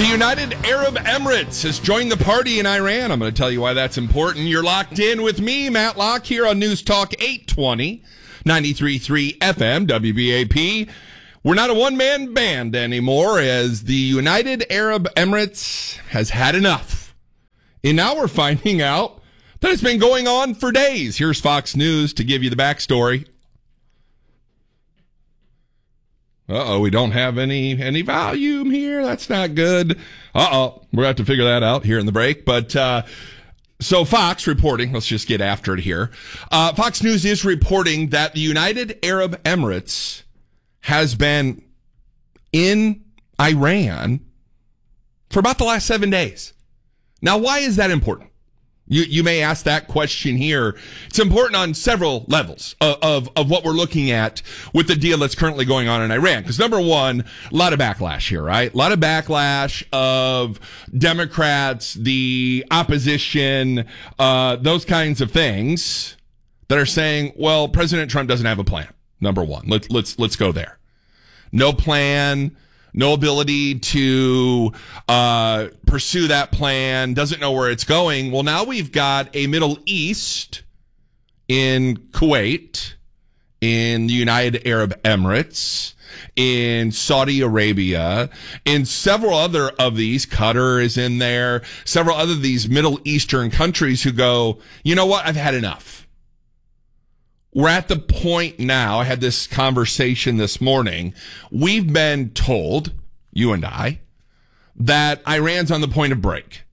The United Arab Emirates has joined the party in Iran. I'm going to tell you why that's important. You're locked in with me, Matt Locke, here on News Talk 820, 93.3 FM, WBAP. We're not a one-man band anymore, as the United Arab Emirates has had enough. And now we're finding out that it's been going on for days. Here's Fox News to give you the backstory. We don't have any volume here. That's not good. We're going to have to figure that out here in the break. But so Fox reporting, let's just get after it here. Fox News is reporting that the United Arab Emirates has been in Iran for about the last 7 days. Now, why is that important? You may ask that question here. It's important on several levels of what we're looking at with the deal that's currently going on in Iran. Because number one, a lot of backlash here, right? A lot of backlash of Democrats, the opposition, those kinds of things that are saying, well, President Trump doesn't have a plan. Number one, let's go there. No plan. No ability to pursue that plan, doesn't know where it's going. Well, now we've got a Middle East in Kuwait, in the United Arab Emirates, in Saudi Arabia, in several other of these, Qatar is in there, several other of these Middle Eastern countries who go, you know what, I've had enough. We're at the point now, I had this conversation this morning, we've been told, you and I, that Iran's on the point of break.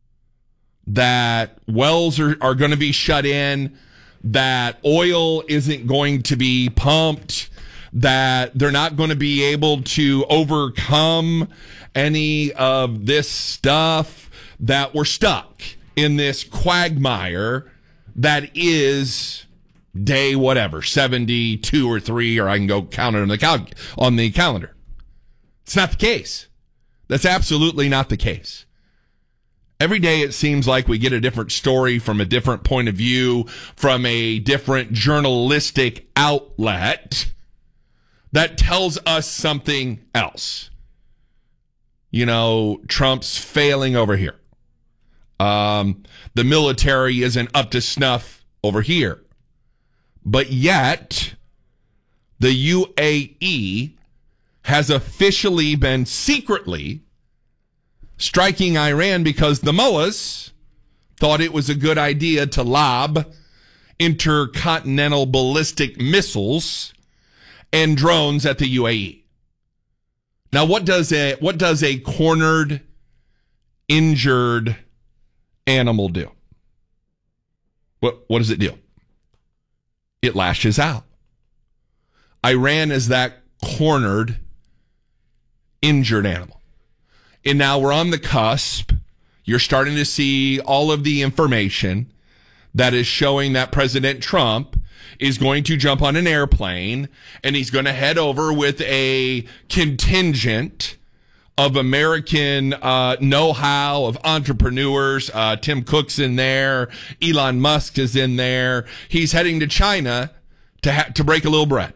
That wells are going to be shut in, that oil isn't going to be pumped, that they're not going to be able to overcome any of this stuff, that we're stuck in this quagmire that is day whatever, 72 or 3, or I can go count it on the calendar. It's not the case. That's absolutely not the case. Every day it seems like we get a different story from a different point of view, from a different journalistic outlet that tells us something else. You know, Trump's failing over here. The military isn't up to snuff over here. But yet, the UAE has officially been secretly striking Iran because the mullahs thought it was a good idea to lob intercontinental ballistic missiles and drones at the UAE. Now, what does a cornered, injured animal do? What does it do? It lashes out. Iran is that cornered, injured animal. And now we're on the cusp. You're starting to see all of the information that is showing that President Trump is going to jump on an airplane and he's going to head over with a contingent of American know-how, of entrepreneurs. Tim Cook's in there. Elon Musk is in there. He's heading to China to break a little bread,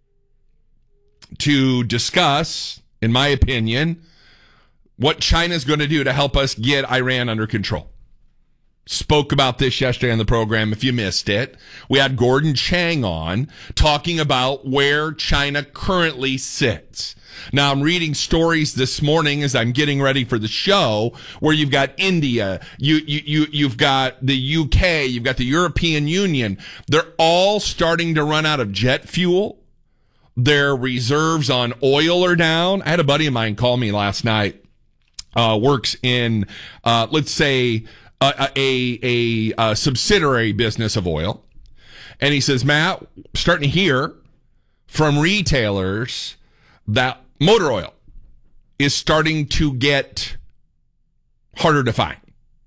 to discuss, in my opinion, what China's going to do to help us get Iran under control. Spoke about this yesterday on the program. If you missed it, we had Gordon Chang on talking about where China currently sits. Now, I'm reading stories this morning as I'm getting ready for the show where you've got India, you've got the UK, you've got the European Union. They're all starting to run out of jet fuel. Their reserves on oil are down. I had a buddy of mine call me last night, works in, let's say, a subsidiary business of oil. And he says, Matt, starting to hear from retailers that motor oil is starting to get harder to find.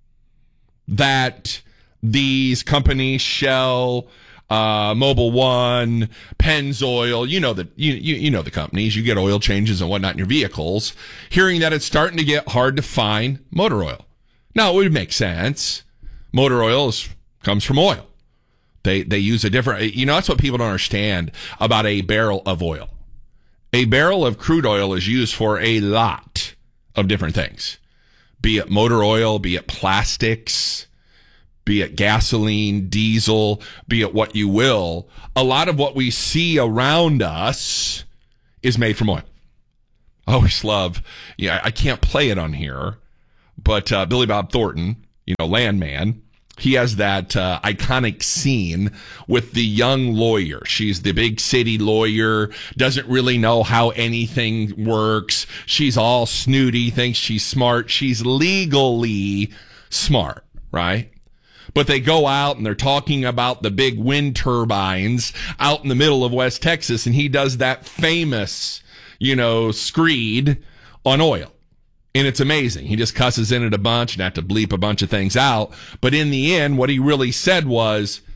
That these companies, Shell, Mobil One, Pennzoil, you know the companies, you get oil changes and whatnot in your vehicles, hearing that it's starting to get hard to find motor oil. Now, it would make sense. Motor oil comes from oil. They use a different, that's what people don't understand about a barrel of oil. A barrel of crude oil is used for a lot of different things, be it motor oil, be it plastics, be it gasoline, diesel, be it what you will. A lot of what we see around us is made from oil. I always love, I can't play it on here, but Billy Bob Thornton, Landman, he has that iconic scene with the young lawyer. She's the big city lawyer, doesn't really know how anything works. She's all snooty, thinks she's smart. She's legally smart, right? But they go out and they're talking about the big wind turbines out in the middle of West Texas, and he does that famous, screed on oil. And it's amazing. He just cusses in it a bunch and have to bleep a bunch of things out. But in the end, what he really said was,